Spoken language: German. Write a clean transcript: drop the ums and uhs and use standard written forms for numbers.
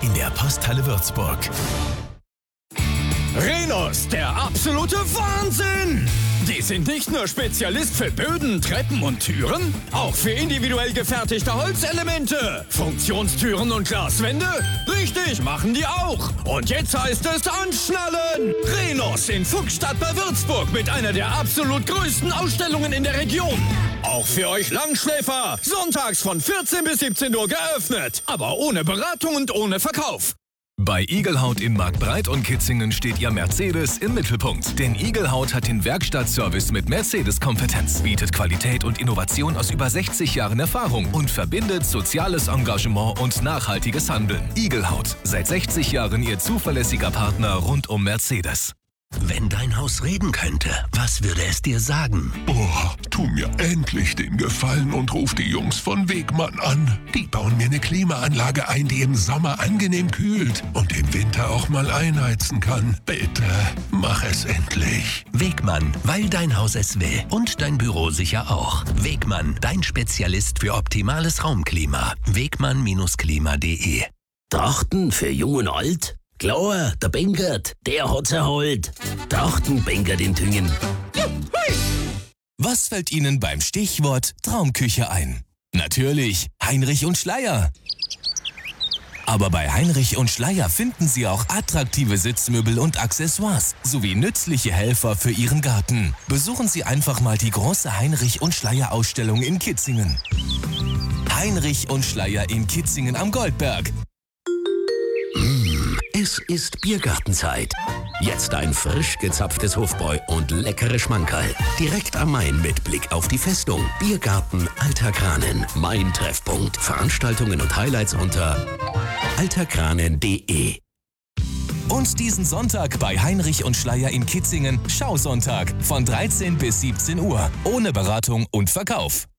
in der Posthalle Würzburg. Rhenus, der absolute Wahnsinn! Die sind nicht nur Spezialist für Böden, Treppen und Türen, auch für individuell gefertigte Holzelemente, Funktionstüren und Glaswände. Richtig, machen die auch. Und jetzt heißt es anschnallen! Rhenus in Fuchsstadt bei Würzburg mit einer der absolut größten Ausstellungen in der Region. Auch für euch Langschläfer, sonntags von 14 bis 17 Uhr geöffnet, aber ohne Beratung und ohne Verkauf. Bei Igelhaut in Marktbreit und Kitzingen steht Ihr Mercedes im Mittelpunkt. Denn Igelhaut hat den Werkstattservice mit Mercedes-Kompetenz, bietet Qualität und Innovation aus über 60 Jahren Erfahrung und verbindet soziales Engagement und nachhaltiges Handeln. Igelhaut, seit 60 Jahren Ihr zuverlässiger Partner rund um Mercedes. Wenn dein Haus reden könnte, was würde es dir sagen? Oh, tu mir endlich den Gefallen und ruf die Jungs von Wegmann an. Die bauen mir eine Klimaanlage ein, die im Sommer angenehm kühlt und im Winter auch mal einheizen kann. Bitte, mach es endlich. Wegmann, weil dein Haus es will und dein Büro sicher auch. Wegmann, dein Spezialist für optimales Raumklima. Wegmann-klima.de. Trachten für Jung und Alt? Klar, der Bengert, der hat's erholt. Trachten Bengert in Tüngen. Was fällt Ihnen beim Stichwort Traumküche ein? Natürlich Heinrich und Schleyer. Aber bei Heinrich und Schleyer finden Sie auch attraktive Sitzmöbel und Accessoires sowie nützliche Helfer für Ihren Garten. Besuchen Sie einfach mal die große Heinrich und Schleyer Ausstellung in Kitzingen. Heinrich und Schleyer in Kitzingen am Goldberg. Es ist Biergartenzeit. Jetzt ein frisch gezapftes Hofbräu und leckere Schmankerl. Direkt am Main mit Blick auf die Festung. Biergarten Alter Kranen. Mein Treffpunkt. Veranstaltungen und Highlights unter alterkranen.de. Und diesen Sonntag bei Heinrich und Schleyer in Kitzingen Schausonntag von 13 bis 17 Uhr. Ohne Beratung und Verkauf.